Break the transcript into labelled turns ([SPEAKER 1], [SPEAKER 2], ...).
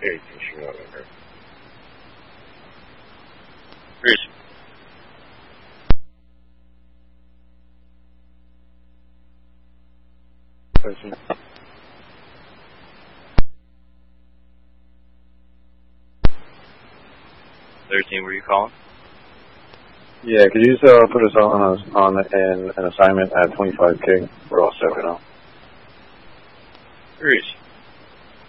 [SPEAKER 1] 18 November.
[SPEAKER 2] Bruce.
[SPEAKER 3] Person.
[SPEAKER 2] 13, were you calling?
[SPEAKER 3] Yeah, could you just put us on an assignment at 25K? We're all set right now.
[SPEAKER 2] Bruce.